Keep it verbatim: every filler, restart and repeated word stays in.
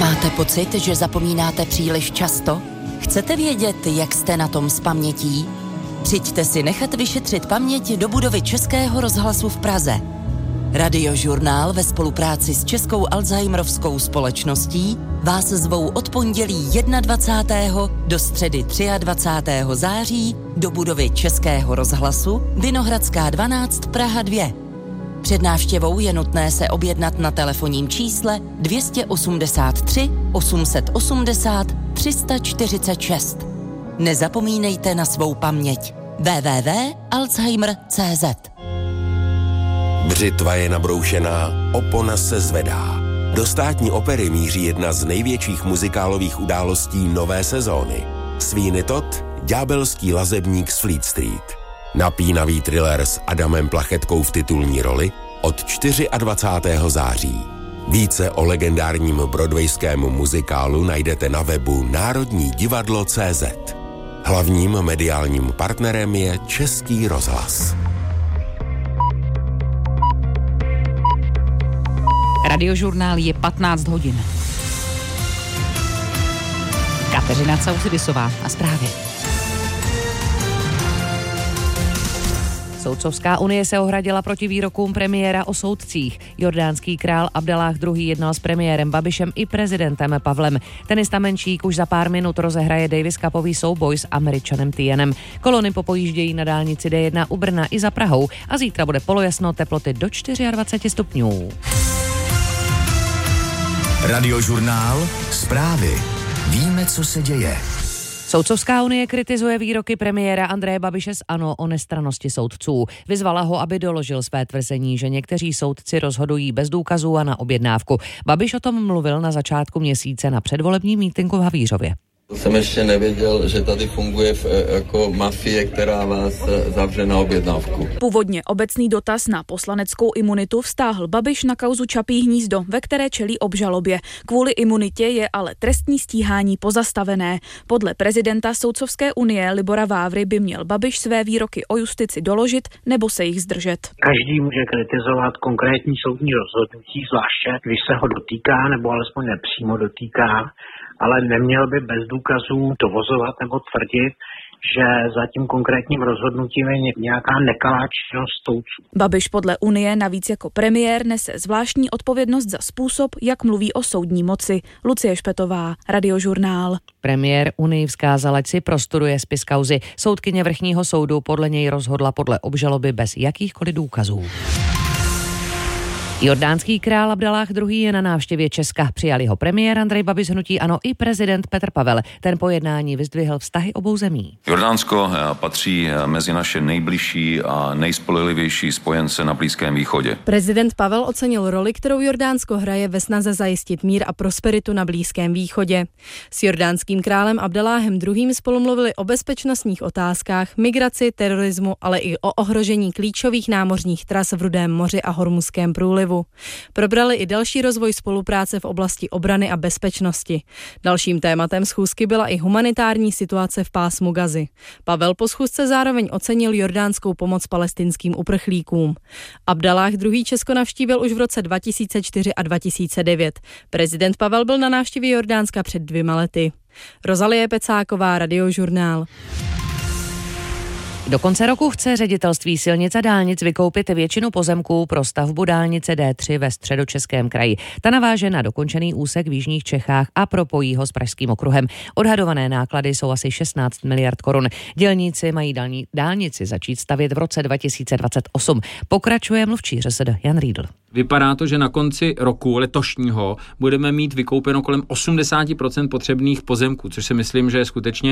Máte pocit, že zapomínáte příliš často? Chcete vědět, jak jste na tom s pamětí? Přijďte si nechat vyšetřit paměť do budovy Českého rozhlasu v Praze. Radiožurnál ve spolupráci s Českou Alzheimerovskou společností vás zvou od pondělí dvacátého prvního do středy dvacátého třetího září do budovy Českého rozhlasu Vinohradská dvanáct Praha dva. Před návštěvou je nutné se objednat na telefonním čísle dvě stě osmdesát tři osm set osmdesát tři sta čtyřicet šest. Nezapomínejte na svou paměť. w w w tečka alzheimer tečka c z Břitva je nabroušená, opona se zvedá. Do Státní opery míří jedna z největších muzikálových událostí nové sezóny. Sweeney Todd, ďábelský lazebník z Fleet Street. Napínavý thriller s Adamem Plachetkou v titulní roli od dvacátého čtvrtého září. Více o legendárním broadwayském muzikálu najdete na webu národní divadlo tečka cé zet. Hlavním mediálním partnerem je Český rozhlas. Radiožurnál je patnáct hodin. Kateřina Causydisová a zprávy. Soudcovská unie se ohradila proti výrokům premiéra o soudcích. Jordánský král Abdalláh druhý. jednal s premiérem Babišem i prezidentem Pavlem. Tenista Menšík už za pár minut rozehraje Davis Cupový souboj s Američanem Tienem. Kolony popojíždějí na dálnici D jedna u Brna i za Prahou a zítra bude polojasno, teploty do dvacet čtyři stupňů. Radiožurnál, zprávy. Víme, co se děje. Soudcovská unie kritizuje výroky premiéra Andreje Babiše z ANO o nestrannosti soudců. Vyzvala ho, aby doložil své tvrzení, že někteří soudci rozhodují bez důkazů a na objednávku. Babiš o tom mluvil na začátku měsíce na předvolebním mítinku v Havířově. Jsem ještě nevěděl, že tady funguje v, jako mafie, která vás zavře na objednávku. Původně obecný dotaz na poslaneckou imunitu vztáhl Babiš na kauzu Čapí hnízdo, ve které čelí obžalobě. Kvůli imunitě je ale trestní stíhání pozastavené. Podle prezidenta Soudcovské unie Libora Vávry by měl Babiš své výroky o justici doložit nebo se jich zdržet. Každý může kritizovat konkrétní soudní rozhodnutí, zvláště když se ho dotýká nebo alespoň nepřímo dotýká, ale neměl by bez důkazů dovozovat nebo tvrdit, že za tím konkrétním rozhodnutím je nějaká nekalá činnost soudců. Babiš podle Unie navíc jako premiér nese zvláštní odpovědnost za způsob, jak mluví o soudní moci. Lucie Špetová, Radiožurnál. Premiér Unii vzkázal, ať si prostuduje spis kauzy. Soudkyně vrchního soudu podle něj rozhodla podle obžaloby bez jakýchkoliv důkazů. Jordánský král Abdalláh druhý. je na návštěvě Česka. Přijali ho premiér Andrej Babiš z hnutí ANO i prezident Petr Pavel. Ten po jednání vyzdvihl vztahy obou zemí. Jordánsko patří mezi naše nejbližší a nejspolehlivější spojence na Blízkém východě. Prezident Pavel ocenil roli, kterou Jordánsko hraje ve snaze zajistit mír a prosperitu na Blízkém východě. S jordánským králem Abdalláhem druhým. spolu mluvili o bezpečnostních otázkách, migraci, terorismu, ale i o ohrožení klíčových námořních tras v Rudém moři a Hormuzském průlivu. Probrali i další rozvoj spolupráce v oblasti obrany a bezpečnosti. Dalším tématem schůzky byla i humanitární situace v pásmu Gazy. Pavel po schůzce zároveň ocenil jordánskou pomoc palestinským uprchlíkům. Abdalláh druhý. Česko navštívil už v roce dva tisíce čtyři a dva tisíce devět. Prezident Pavel byl na návštěvě Jordánska před dvěma lety. Rozalie Pecáková, Radiožurnál. Do konce roku chce ředitelství silnic a dálnic vykoupit většinu pozemků pro stavbu dálnice D tři ve Středočeském kraji. Ta naváže na dokončený úsek v jižních Čechách a propojí ho s Pražským okruhem. Odhadované náklady jsou asi šestnáct miliard korun. Dělníci mají dální, dálnici začít stavět v roce dva tisíce dvacet osm. Pokračuje mluvčí ŘSD Jan Riedl. Vypadá to, že na konci roku letošního budeme mít vykoupeno kolem osmdesát procent potřebných pozemků, což si myslím, že je skutečně